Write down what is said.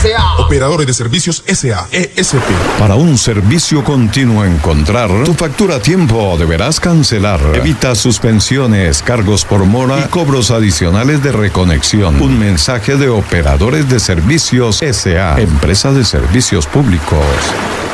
S.A. Operadores de Servicios S.A. ESP. Para un servicio continuo encontrar tu factura a tiempo deberás cancelar. Evita suspensiones, cargos por mora y cobros adicionales de reconexión. Un mensaje de Operadores de Servicios S.A. Empresa de Servicios Públicos.